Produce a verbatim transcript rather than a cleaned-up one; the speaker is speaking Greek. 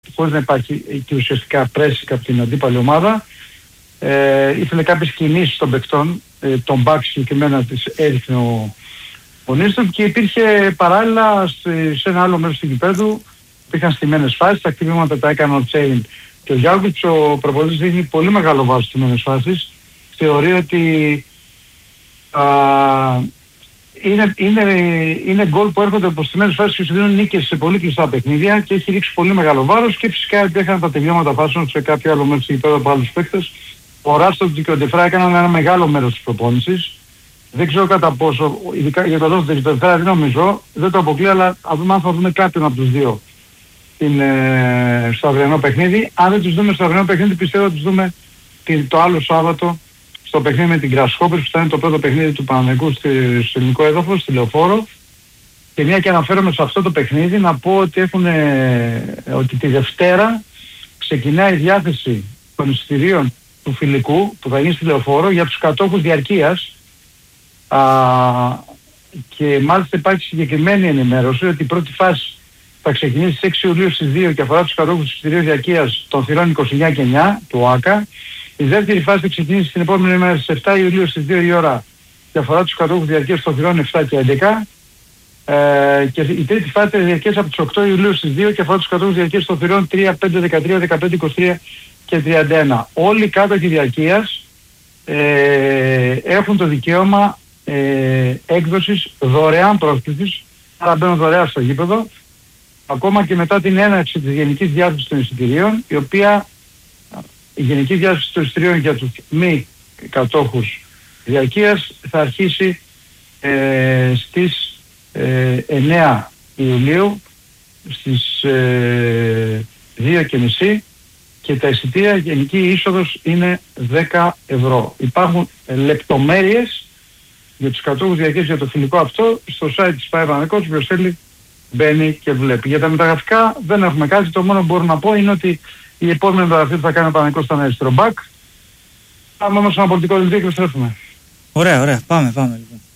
χωρίς να υπάρχει και ουσιαστικά πρέσικα από την αντίπαλη ομάδα. Ε, ήθελε κάποιες κινήσεις των παικτών, ε, τον μπακ συγκεκριμένα της έριχνε ο, ο Νίστον, και υπήρχε παράλληλα σε, σε ένα άλλο μέρος του γηπέδου, υπήρχαν στημένες φάσεις, τα κτυπήματα τα έκανε ο Τσέιν και ο Γιάνγκουτς. Ο προπονητής δίνει πολύ μεγάλο βάρος στις στημένες φάσεις. Θεωρεί ότι α, είναι, είναι, είναι γκολ που έρχονται από στημένες φάσεις και σου δίνουν νίκες σε πολύ κλειστά παιχνίδια, και έχει ρίξει πολύ μεγάλο βάρος, και φυσικά υπήρχαν τα τελειώματα φάσεων σε κάποιο άλλο μέρος του γηπέδου από άλλους παίκτες. Ο Ράστον και ο Ντεφρά έκαναν ένα μεγάλο μέρος της προπόνησης. Δεν ξέρω κατά πόσο, ειδικά για το Ράστον και τον Ντεφρά δεν νομίζω, δεν το αποκλείω, αλλά αν δούμε αν θα δούμε κάποιον από τους δύο την, ε, στο αυριανό παιχνίδι. Αν δεν τους δούμε στο αυριανό παιχνίδι, πιστεύω ότι τους δούμε την, το άλλο Σάββατο στο παιχνίδι με την Γκρασχόπερς, που θα είναι το πρώτο παιχνίδι του Παναθηναϊκού στο ελληνικό έδαφος, στη Λεωφόρο. Και μια και αναφέρομαι σε αυτό το παιχνίδι, να πω ότι, έχουν, ε, ότι τη Δευτέρα ξεκινάει η διάθεση των εισιτηρίων του φιλικού που θα γίνει στη Λεωφόρο για τους κατόχους διαρκείας, α, και μάλιστα υπάρχει συγκεκριμένη ενημέρωση ότι η πρώτη φάση θα ξεκινήσει στις έξι Ιουλίου στις δύο και αφορά τους κατόχους του εισιτηρίου διαρκείας των θυρών είκοσι εννιά και εννιά του ΟΑΚΑ. Η δεύτερη φάση θα ξεκινήσει την επόμενη μέρα στις επτά Ιουλίου στις δύο η ώρα και αφορά τους κατόχους διαρκείας των θυρών επτά και έντεκα. Ε, και η τρίτη φάση θα διαρκέσει από τις οκτώ Ιουλίου στις δύο και αφορά τους κατόχους διαρκείας των θυρών τρία, πέντε, δεκατρία, δεκαπέντε, είκοσι τρία και τριάντα ένα. Όλοι οι κάτοχοι διαρκείας ε, έχουν το δικαίωμα ε, έκδοσης δωρεάν πρόσκλησης, άρα μπαίνουν δωρεάν στο γήπεδο, ακόμα και μετά την έναρξη της γενικής διάθεσης των εισιτηρίων, η οποία η γενική διάθεση των εισιτηρίων για τους μη κατόχους διαρκείας θα αρχίσει ε, στις ε, εννέα Ιουλίου στις ε, δύο και μισή, και τα εισιτήρια γενική είσοδος είναι δέκα ευρώ. Υπάρχουν λεπτομέρειες για τους κατόχους διαρκείας για το φιλικό αυτό στο site της ΠΑΕ Παναθηναϊκός, όποιος θέλει μπαίνει και βλέπει. Για τα μεταγραφικά δεν έχουμε κάτι, το μόνο που μπορώ να πω είναι ότι η επόμενη μεταγραφή που θα κάνει ο Παναθηναϊκός ήταν αριστερό μπακ. Πάμε όμως σε ένα πολιτικό δελτίο και επιστρέφουμε. Ωραία, ωραία. Πάμε, πάμε λοιπόν.